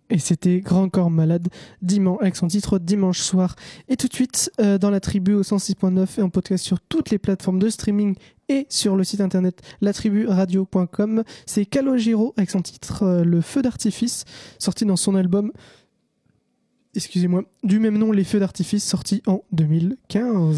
Et c'était Grand Corps Malade, dimanche, avec son titre Dimanche soir. Et tout de suite, dans la tribu au 106.9 et en podcast sur toutes les plateformes de streaming et sur le site internet latriburadio.com, c'est Calogero avec son titre Le Feu d'artifice, sorti dans son album, du même nom, Les Feux d'artifice, sorti en 2015.